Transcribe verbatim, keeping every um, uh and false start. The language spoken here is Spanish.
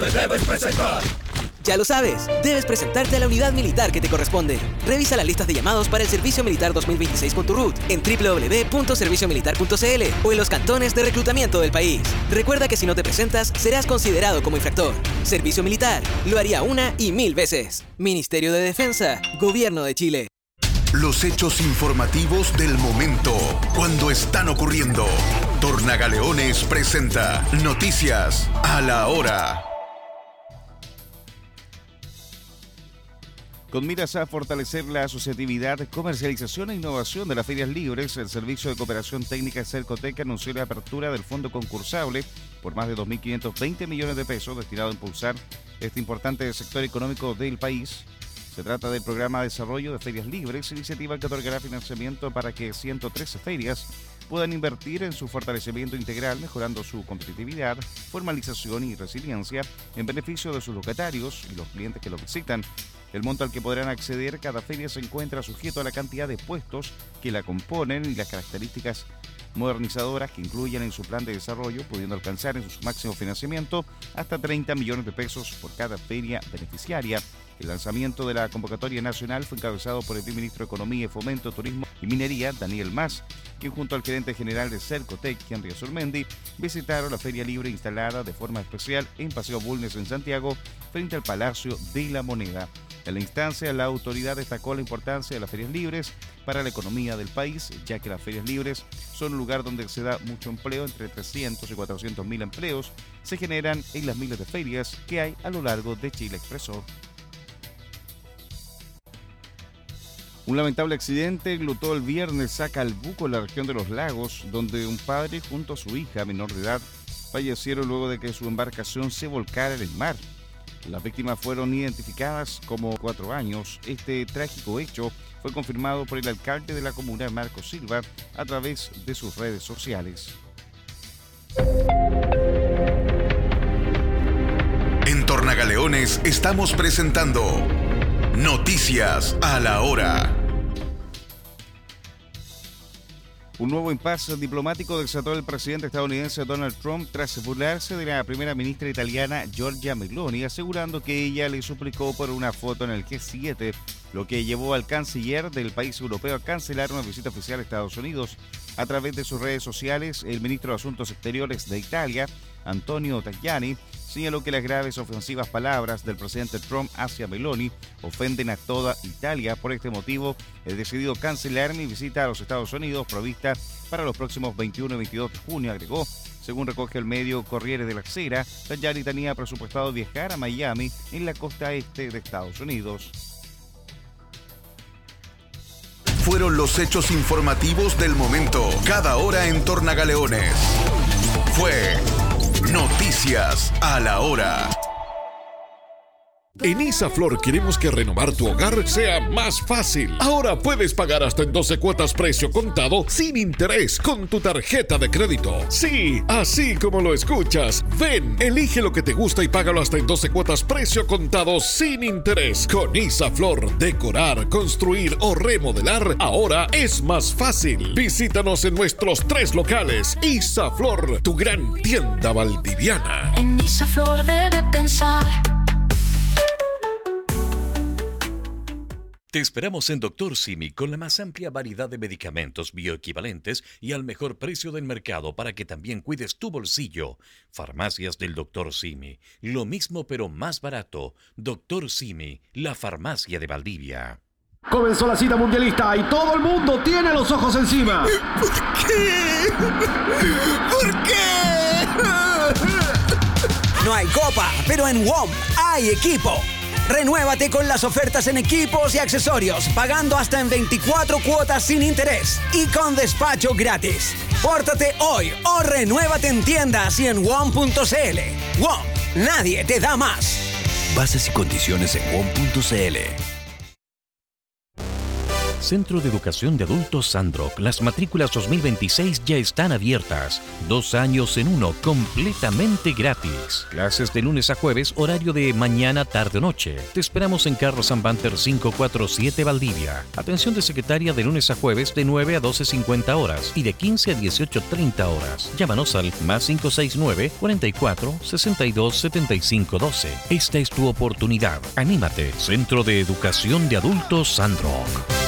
debes presentar. Ya lo sabes, debes presentarte a la unidad militar que te corresponde. Revisa las listas de llamados para el Servicio Militar dos mil veintiséis con tu R U T en doble u doble u doble u punto servicio militar punto c l o en los cantones de reclutamiento del país. Recuerda que si no te presentas, serás considerado como infractor. Servicio Militar, lo haría una y mil veces. Ministerio de Defensa, Gobierno de Chile. Los hechos informativos del momento, cuando están ocurriendo. Tornagaleones presenta Noticias a la Hora. Con miras a fortalecer la asociatividad, comercialización e innovación de las ferias libres, el Servicio de Cooperación Técnica Cercotec anunció la apertura del fondo concursable por más de dos mil quinientos veinte millones de pesos destinado a impulsar este importante sector económico del país. Se trata del Programa de Desarrollo de Ferias Libres, iniciativa que otorgará financiamiento para que ciento trece ferias puedan invertir en su fortalecimiento integral, mejorando su competitividad, formalización y resiliencia en beneficio de sus locatarios y los clientes que los visitan. El monto al que podrán acceder cada feria se encuentra sujeto a la cantidad de puestos que la componen y las características modernizadoras que incluyen en su plan de desarrollo, pudiendo alcanzar en su máximo financiamiento hasta treinta millones de pesos por cada feria beneficiaria. El lanzamiento de la convocatoria nacional fue encabezado por el viceministro de Economía y Fomento, Turismo y Minería, Daniel Mas, quien junto al gerente general de Cercotec, Henry Azurmendi, visitaron la feria libre instalada de forma especial en Paseo Bulnes en Santiago, frente al Palacio de la Moneda. En la instancia, la autoridad destacó la importancia de las ferias libres para la economía del país, ya que las ferias libres son un lugar donde se da mucho empleo, entre trescientos y cuatrocientos mil empleos se generan en las miles de ferias que hay a lo largo de Chile, expresó. Un lamentable accidente enlutó el viernes a Calbuco, en la región de Los Lagos, donde un padre junto a su hija menor de edad fallecieron luego de que su embarcación se volcara en el mar. Las víctimas fueron identificadas como cuatro años. Este trágico hecho fue confirmado por el alcalde de la comuna, Marco Silva, a través de sus redes sociales. En Tornagaleones estamos presentando Noticias a la Hora. Un nuevo impasse diplomático desató el presidente estadounidense Donald Trump tras burlarse de la primera ministra italiana Giorgia Meloni, asegurando que ella le suplicó por una foto en el G siete, lo que llevó al canciller del país europeo a cancelar una visita oficial a Estados Unidos. A través de sus redes sociales, el ministro de Asuntos Exteriores de Italia, Antonio Tajani, señaló que las graves ofensivas palabras del presidente Trump hacia Meloni ofenden a toda Italia. Por este motivo, he decidido cancelar mi visita a los Estados Unidos provista para los próximos veintiuno y veintidós de junio, agregó. Según recoge el medio Corriere della Sera, Tajani tenía presupuestado viajar a Miami, en la costa este de Estados Unidos. Fueron los hechos informativos del momento, cada hora en Tornagaleones. Fue Noticias a la Hora. En Isaflor queremos que renovar tu hogar sea más fácil. Ahora puedes pagar hasta en doce cuotas precio contado sin interés con tu tarjeta de crédito. Sí, así como lo escuchas. Ven, elige lo que te gusta y págalo hasta en doce cuotas precio contado sin interés. Con Isaflor, decorar, construir o remodelar ahora es más fácil. Visítanos en nuestros tres locales. Isaflor, tu gran tienda valdiviana. En Isaflor debe pensar. Te esperamos en Doctor Simi con la más amplia variedad de medicamentos bioequivalentes y al mejor precio del mercado para que también cuides tu bolsillo. Farmacias del Doctor Simi. Lo mismo pero más barato. Doctor Simi, la farmacia de Valdivia. Comenzó la cita mundialista y todo el mundo tiene los ojos encima. ¿Por qué? ¿Por qué? No hay copa, pero en W O M hay equipo. Renuévate con las ofertas en equipos y accesorios, pagando hasta en veinticuatro cuotas sin interés y con despacho gratis. Pórtate hoy o renuévate en tiendas y en W O M punto c l. W O M, nadie te da más. Bases y condiciones en W O M punto c l. Centro de Educación de Adultos Sandrock. Las matrículas dos mil veintiséis ya están abiertas. Dos años en uno, completamente gratis. Clases de lunes a jueves, horario de mañana, tarde o noche. Te esperamos en Carlos San Banter quinientos cuarenta y siete Valdivia. Atención de secretaria de lunes a jueves de nueve a doce cincuenta horas y de quince a dieciocho treinta horas. Llámanos al más cinco seis nueve, cuarenta y cuatro, sesenta y dos, setenta y cinco doce. Esta es tu oportunidad. Anímate. Centro de Educación de Adultos Sandrock.